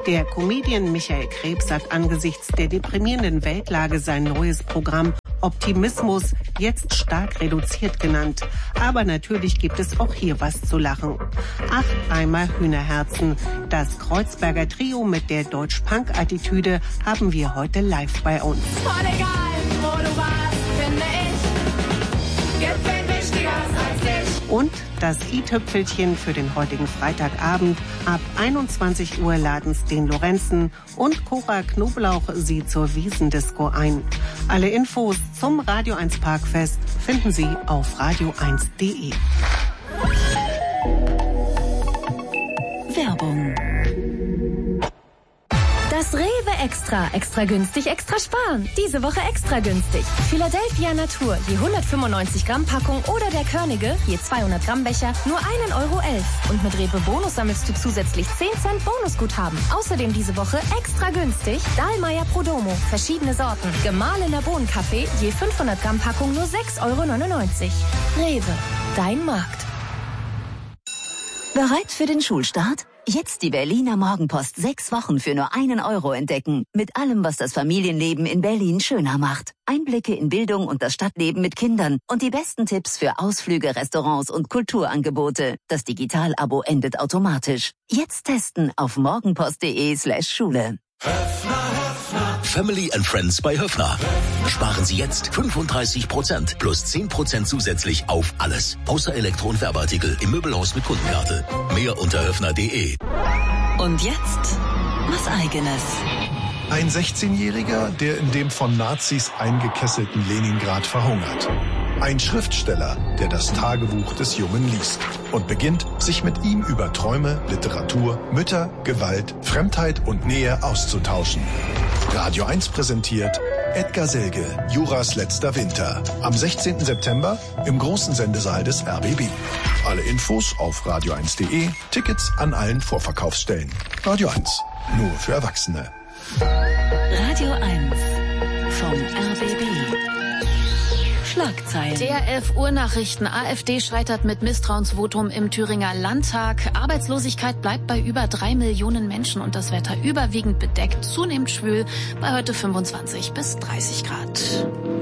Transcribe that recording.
Der Comedian Michael Krebs hat angesichts der deprimierenden Weltlage sein neues Programm Optimismus jetzt stark reduziert genannt. Aber natürlich gibt es auch hier was zu lachen. 8 Eimer Hühnerherzen. Das Kreuzberger Trio mit der Deutsch-Punk-Attitüde haben wir heute live bei uns. Voll egal, wo du warst, finde ich, gibt wen Wichtigeres als dich. Und das i-Tüpfelchen für den heutigen Freitagabend. Ab 21 Uhr laden's den Lorenzen und Cora Knoblauch sie zur Wiesendisco ein. Alle Infos zum Radio 1 Parkfest finden Sie auf radio1.de. Werbung. Das Rewe Extra. Extra günstig, extra sparen. Diese Woche extra günstig. Philadelphia Natur, je 195 Gramm Packung oder der Körnige, je 200 Gramm Becher, nur 1,11 Euro. Und mit Rewe Bonus sammelst du zusätzlich 10 Cent Bonusguthaben. Außerdem diese Woche extra günstig Dahlmeier Prodomo, verschiedene Sorten. Gemahlener Bohnenkaffee, je 500 Gramm Packung, nur 6,99 Euro. Rewe, dein Markt. Bereit für den Schulstart? Jetzt die Berliner Morgenpost 6 Wochen für nur 1 Euro entdecken. Mit allem, was das Familienleben in Berlin schöner macht. Einblicke in Bildung und das Stadtleben mit Kindern und die besten Tipps für Ausflüge, Restaurants und Kulturangebote. Das Digital-Abo endet automatisch. Jetzt testen auf morgenpost.de/Schule. Family and Friends bei Höffner. Sparen Sie jetzt 35% plus 10% zusätzlich auf alles. Außer Elektro- und Werbeartikel im Möbelhaus mit Kundenkarte. Mehr unter höffner.de. Und jetzt was Eigenes. Ein 16-Jähriger, der in dem von Nazis eingekesselten Leningrad verhungert. Ein Schriftsteller, der das Tagebuch des Jungen liest und beginnt, sich mit ihm über Träume, Literatur, Mütter, Gewalt, Fremdheit und Nähe auszutauschen. Radio 1 präsentiert Edgar Selge, Juras letzter Winter. Am 16. September im großen Sendesaal des RBB. Alle Infos auf radio1.de, Tickets an allen Vorverkaufsstellen. Radio 1, nur für Erwachsene. Radio 1 vom RBB. Schlagzeilen. Der 11 Uhr Nachrichten. AfD scheitert mit Misstrauensvotum im Thüringer Landtag. Arbeitslosigkeit bleibt bei über 3 Millionen Menschen und das Wetter überwiegend bedeckt, zunehmend schwül, bei heute 25 bis 30 Grad.